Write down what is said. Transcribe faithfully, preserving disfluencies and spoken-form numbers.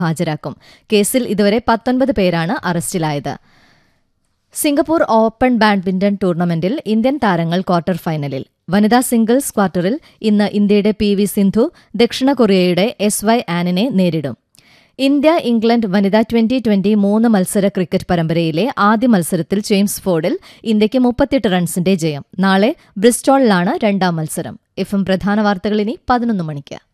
ഹാജരാക്കും. കേസിൽ ഇതുവരെ പത്തൊൻപത് പേരാണ് അറസ്റ്റിലായത്. സിംഗപ്പൂർ ഓപ്പൺ ബാഡ്മിന്റൺ ടൂർണമെന്റിൽ ഇന്ത്യൻ താരങ്ങൾ ക്വാർട്ടർ ഫൈനലിൽ. വനിതാ സിംഗിൾസ് ക്വാർട്ടറിൽ ഇന്ന് ഇന്ത്യയുടെ പി വി സിന്ധു ദക്ഷിണ കൊറിയയുടെ എസ് വൈ ആനിനെ നേരിടും. ഇന്ത്യ ഇംഗ്ലണ്ട് വനിതാ ട്വന്റി ട്വന്റി മൂന്ന് മത്സര ക്രിക്കറ്റ് പരമ്പരയിലെ ആദ്യ മത്സരത്തിൽ ചേംസ്ഫോർഡിൽ ഇന്ത്യയ്ക്ക് മുപ്പത്തിയെട്ട് റൺസിന്റെ ജയം. നാളെ ബ്രിസ്റ്റോളിലാണ് രണ്ടാം മത്സരം. എഫ് എം പ്രധാന വാർത്തകൾ ഇനി പതിനൊന്ന് മണിക്ക്.